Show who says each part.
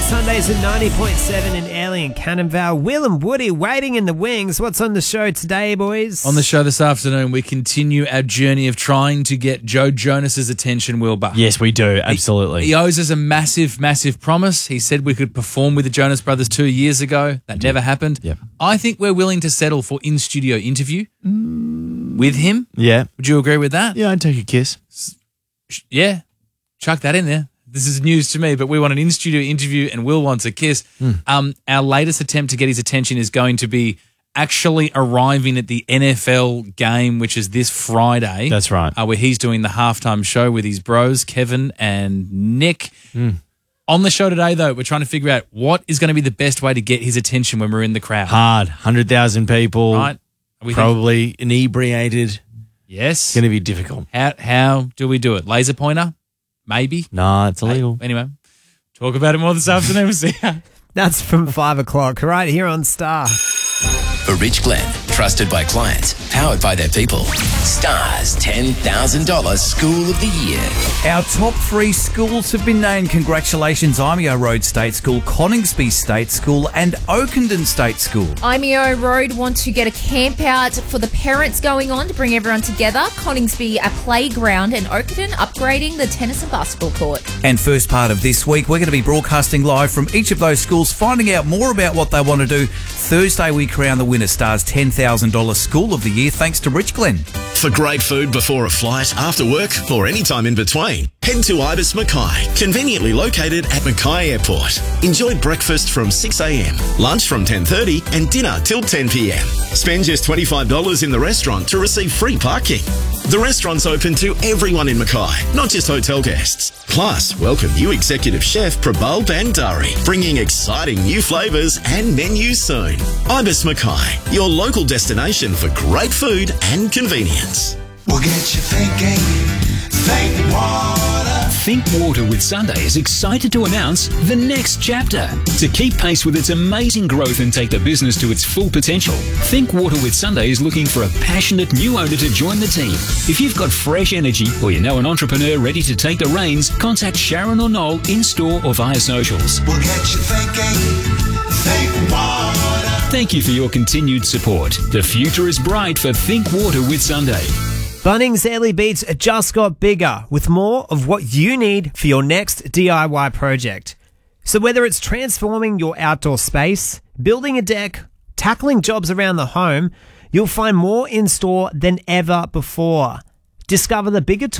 Speaker 1: Sundays at 90.7 in Airlie and Cannonvale. Will and Woody waiting in the wings. What's on the show today, boys?
Speaker 2: On the show this afternoon, we continue our journey of trying to get Joe Jonas's attention, Wilbur.
Speaker 3: Yes, we do. Absolutely.
Speaker 2: He owes us a massive, massive promise. He said we could perform with the Jonas Brothers 2 years ago. That never happened.
Speaker 3: Yep.
Speaker 2: I think we're willing to settle for in-studio interview with him.
Speaker 3: Yeah.
Speaker 2: Would you agree with that?
Speaker 3: Yeah, I'd take a kiss.
Speaker 2: Yeah. Chuck that in there. This is news to me, but we want an in-studio interview and Will wants a kiss. Our latest attempt to get his attention is going to be actually arriving at the NFL game, which is this Friday.
Speaker 3: That's right.
Speaker 2: Where he's doing the halftime show with his bros, Kevin and Nick. On the show today, though, we're trying to figure out what is going to be the best way to get his attention when we're in the crowd.
Speaker 3: Hard. 100,000 people.
Speaker 2: Right?
Speaker 3: Probably inebriated.
Speaker 2: Yes.
Speaker 3: It's going to be difficult.
Speaker 2: How do we do it? Laser pointer? Maybe.
Speaker 3: Nah, it's illegal.
Speaker 2: Anyway, talk about it more this afternoon. We'll see ya.
Speaker 1: That's from 5 o'clock, right here on Star.
Speaker 4: For Rich Glenn, trusted by clients, powered by their people. Star's $10,000 School of the Year.
Speaker 5: Our top 3 schools have been named. Congratulations, Imeo Road State School, Coningsby State School and Oakenden State School.
Speaker 6: Imeo Road want to get a camp out for the parents going on to bring everyone together. Coningsby a playground and Oakenden upgrading the tennis and basketball court.
Speaker 5: And first part of this week, we're going to be broadcasting live from each of those schools, finding out more about what they want to do. Thursday, we crown the winner, Star's $10,000 School of the Year, thanks to Rich Glenn.
Speaker 7: For great food before a flight, after work, or any time in between, head to Ibis Mackay, conveniently located at Mackay Airport. Enjoy breakfast from 6 a.m, lunch from 10:30 and dinner till 10 p.m. Spend just $25 in the restaurant to receive free parking. The restaurant's open to everyone in Mackay, not just hotel guests. Plus, welcome new executive chef Prabal Bandari, bringing exciting new flavours and menus soon. Ibis Mackay, your local destination for great food and convenience.
Speaker 8: We'll get you thinking, think water.
Speaker 9: Think Water with Sunday is excited to announce the next chapter. To keep pace with its amazing growth and take the business to its full potential, Think Water with Sunday is looking for a passionate new owner to join the team. If you've got fresh energy or you know an entrepreneur ready to take the reins, contact Sharon or Noel in-store or via socials.
Speaker 8: We'll get you thinking, think water.
Speaker 9: Thank you for your continued support. The future is bright for Think Water with Sunday.
Speaker 1: Bunnings Airlie Beats just got bigger with more of what you need for your next DIY project. So whether it's transforming your outdoor space, building a deck, tackling jobs around the home, you'll find more in store than ever before. Discover the bigger